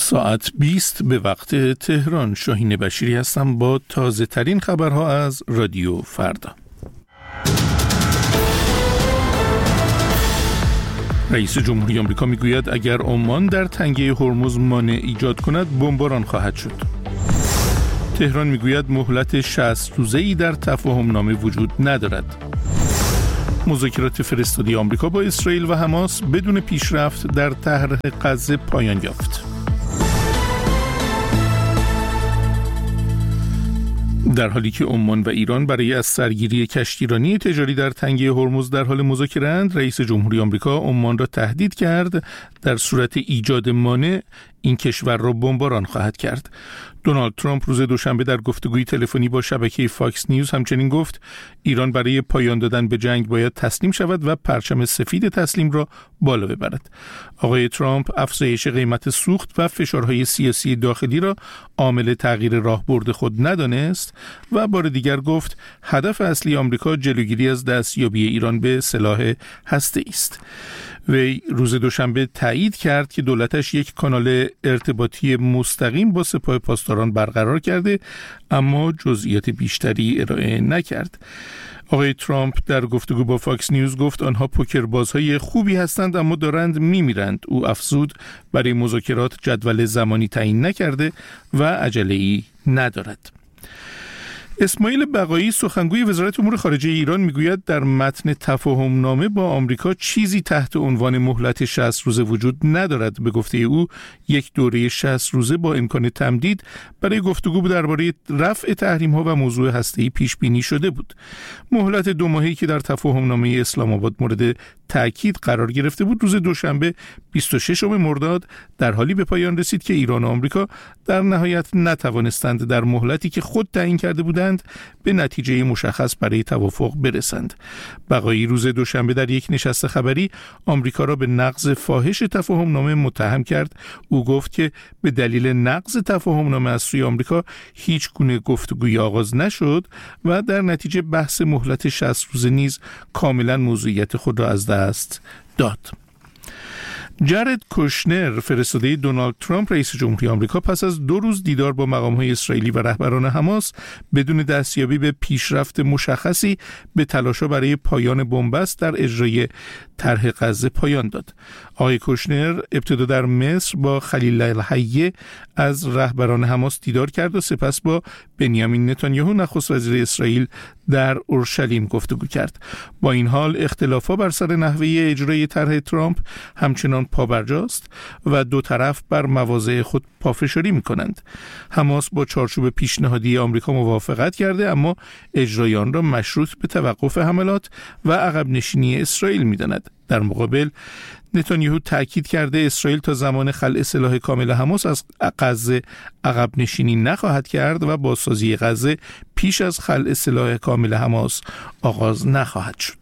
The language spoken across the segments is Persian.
ساعت 20 به وقت تهران. شاهین بشیری هستم با تازه ترین خبرها از رادیو فردا. رئیس جمهوری آمریکا میگوید اگر عمان در تنگه هرمز مانع ایجاد کند بمباران خواهد شد. تهران میگوید مهلت 60 روزه‌ای در تفاهم نامه وجود ندارد. مذاکرات فرستادی آمریکا با اسرائیل و حماس بدون پیشرفت در طرح غزه پایان یافت. در حالی که عمان و ایران برای از سرگیری کشتیرانی تجاری در تنگه هرمز در حال مذاکره‌اند، رئیس جمهوری آمریکا عمان را تهدید کرد در صورت ایجاد مانع این کشور را بمباران خواهد کرد. دونالد ترامپ روز دوشنبه در گفتگوی تلفنی با شبکه فاکس نیوز همچنین گفت ایران برای پایان دادن به جنگ باید تسلیم شود و پرچم سفید تسلیم را بالا ببرد. آقای ترامپ افزایش قیمت سوخت و فشارهای سیاسی داخلی را عامل تغییر راهبرد خود ندانست و بار دیگر گفت هدف اصلی آمریکا جلوگیری از دستیابی ایران به سلاح هسته‌ای است. وی روز دوشنبه تایید کرد که دولتش یک کانال ارتباطی مستقیم با سپاه پاسداران برقرار کرده اما جزئیات بیشتری ارائه نکرد. آقای ترامپ در گفتگو با فاکس نیوز گفت آنها پوکربازهای خوبی هستند اما دارند میمیرند. او افزود برای مذاکرات جدول زمانی تعیین نکرده و عجله‌ای ندارد. اسماعیل بقایی سخنگوی وزارت امور خارجه ایران میگوید در متن تفاهم نامه با آمریکا چیزی تحت عنوان مهلت 60 روزه وجود ندارد. به گفته او یک دوره 60 روزه با امکان تمدید برای گفتگو درباره رفع تحریم ها و موضوع هسته‌ای پیش بینی شده بود. مهلت 2 ماهه‌ای که در تفاهم نامه اسلام آباد مورد تأکید قرار گرفته بود روز دوشنبه 26 مرداد در حالی به پایان رسید که ایران و آمریکا در نهایت نتوانستند در مهلتی که خود تعیین کرده بودند به نتیجه مشخص برای توافق برسند. بقایی روز دوشنبه در یک نشست خبری آمریکا را به نقض فاحش تفاهم نامه متهم کرد. او گفت که به دلیل نقض تفاهم نامه از سوی آمریکا هیچ گونه گفتگوی آغاز نشد و در نتیجه بحث مهلت 60 روزه نیز کاملا موضوعیت خود را از دست داد. جارد کوشنر فرستاده دونالد ترامپ رئیس جمهوری آمریکا پس از 2 روز دیدار با مقام‌های اسرائیلی و رهبران حماس بدون دستیابی به پیشرفت مشخصی به تلاش‌ها برای پایان بنبست در اجرای طرح غزه پایان داد. آقای کوشنر ابتدا در مصر با خلیل الحیه از رهبران حماس دیدار کرد و سپس با بنیامین نتانیاهو نخست وزیر اسرائیل در اورشلیم گفتگو کرد. با این حال اختلافات بر سر نحوه اجرای طرح ترامپ همچنان پابرجاست و دو طرف بر مواضع خود پافشاری می‌کنند. حماس با چارچوب پیشنهادی آمریکا موافقت کرده اما اجرای آن را مشروط به توقف حملات و عقب نشینی اسرائیل می‌داند. در مقابل نتانیاهو تأکید کرده اسرائیل تا زمان خلع سلاح کامل حماس از غزه عقب نشینی نخواهد کرد و بازسازی غزه پیش از خلع سلاح کامل حماس آغاز نخواهد شد.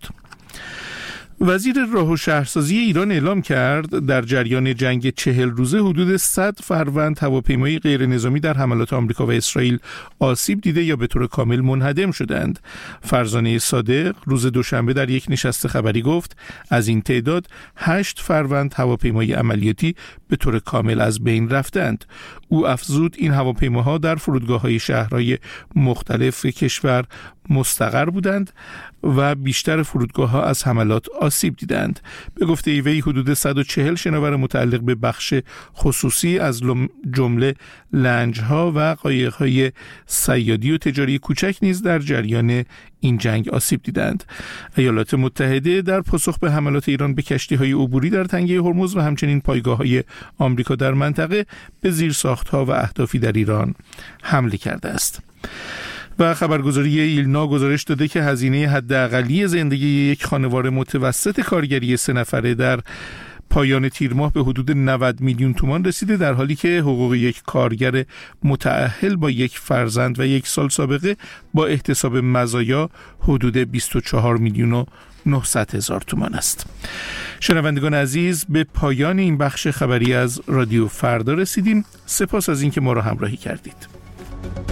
وزیر راه و شهرسازی ایران اعلام کرد در جریان جنگ 40 روزه حدود 100 فروند هواپیمای غیر نظامی در حملات آمریکا و اسرائیل آسیب دیده یا به طور کامل منهدم شدند. فرزانه صادق روز دوشنبه در یک نشست خبری گفت از این تعداد 8 فروند هواپیمای عملیاتی به طور کامل از بین رفتند. او افزود این هواپیماها در فرودگاه‌های شهرهای مختلف کشور مستقر بودند و بیشتر فرودگاه‌ها از حملات آسیب دیدند. به گفته وی حدود 140 شناور متعلق به بخش خصوصی از جمله لنج‌ها و قایق‌های صیادی و تجاری کوچک نیز در جریان این جنگ آسیب دیدند. ایالات متحده در پاسخ به حملات ایران به کشتی‌های عبوری در تنگه هرمز و همچنین پایگاه‌های آمریکا در منطقه به زیرساخت‌ها و اهدافی در ایران حمله کرده است. و خبرگزاری ایلنا گزارش داده که هزینه حداقلی زندگی یک خانواده متوسط کارگری 3 نفره در پایان تیر ماه به حدود 90 میلیون تومان رسیده، در حالی که حقوق یک کارگر متأهل با 1 فرزند و 1 سال سابقه با احتساب مزایا حدود 24 میلیون و 900 هزار تومان است. شنوندگان عزیز، به پایان این بخش خبری از رادیو فردا رسیدیم. سپاس از اینکه ما را همراهی کردید.